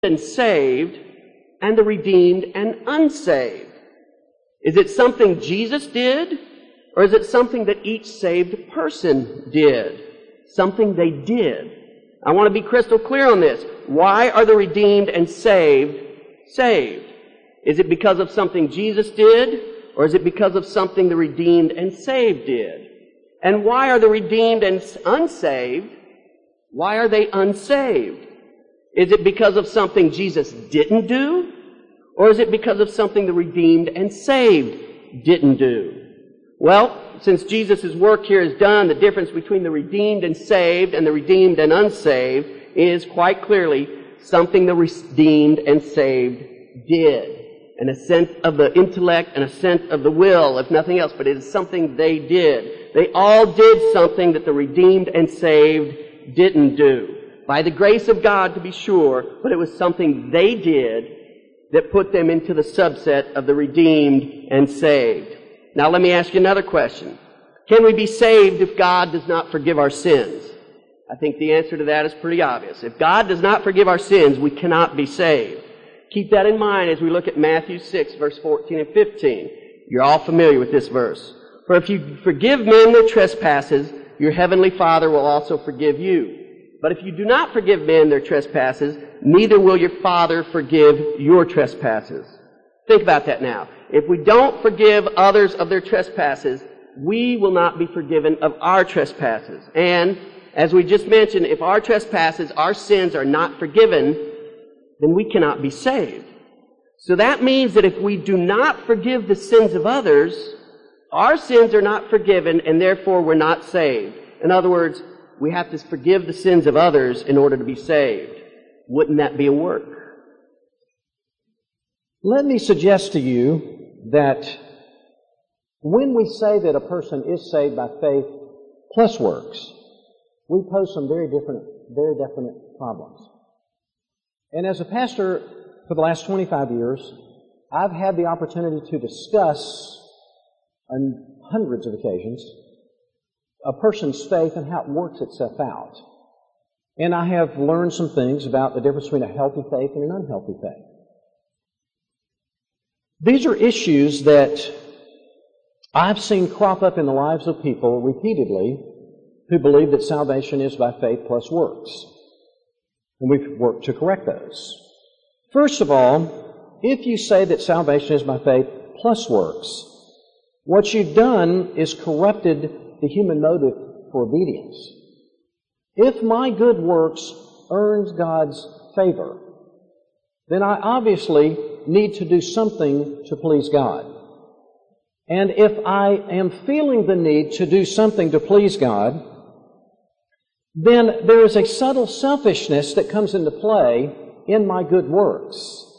and saved, and the redeemed and unsaved? Is it something Jesus did, or is it something that each saved person did? Something they did. I want to be crystal clear on this. Why are the redeemed and saved saved? Is it because of something Jesus did, or is it because of something the redeemed and saved did? And why are the redeemed and unsaved? Why are they unsaved? Is it because of something Jesus didn't do? Or is it because of something the redeemed and saved didn't do? Well, since Jesus' work here is done, the difference between the redeemed and saved and the redeemed and unsaved is quite clearly something the redeemed and saved did. An assent of the intellect, an assent of the will, if nothing else, but it is something they did. They all did something that the redeemed and saved didn't do. By the grace of God, to be sure, but it was something they did that put them into the subset of the redeemed and saved. Now let me ask you another question. Can we be saved if God does not forgive our sins? I think the answer to that is pretty obvious. If God does not forgive our sins, we cannot be saved. Keep that in mind as we look at Matthew 6, verse 14 and 15. You're all familiar with this verse. For if you forgive men their trespasses, your heavenly Father will also forgive you. But if you do not forgive men their trespasses, neither will your Father forgive your trespasses. Think about that now. If we don't forgive others of their trespasses, we will not be forgiven of our trespasses. And, as we just mentioned, if our trespasses, our sins are not forgiven, then we cannot be saved. So that means that if we do not forgive the sins of others, our sins are not forgiven, and therefore we're not saved. In other words, we have to forgive the sins of others in order to be saved. Wouldn't that be a work? Let me suggest to you that when we say that a person is saved by faith plus works, we pose some very definite problems. And as a pastor for the last 25 years, I've had the opportunity to discuss on hundreds of occasions a person's faith and how it works itself out. And I have learned some things about the difference between a healthy faith and an unhealthy faith. These are issues that I've seen crop up in the lives of people repeatedly who believe that salvation is by faith plus works. And we've worked to correct those. First of all, if you say that salvation is by faith plus works, what you've done is corrupted the human motive for obedience. If my good works earns God's favor, then I obviously need to do something to please God. And if I am feeling the need to do something to please God, then there is a subtle selfishness that comes into play in my good works.